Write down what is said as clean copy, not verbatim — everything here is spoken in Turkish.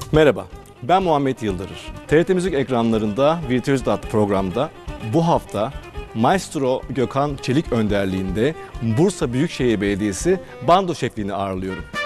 Merhaba, ben Muhammed Yıldırır. TRT Müzik ekranlarında Virtüözit adlı programda bu hafta Maestro Gökhan Çelik önderliğinde Bursa Büyükşehir Belediyesi bando şefliğini ağırlıyorum.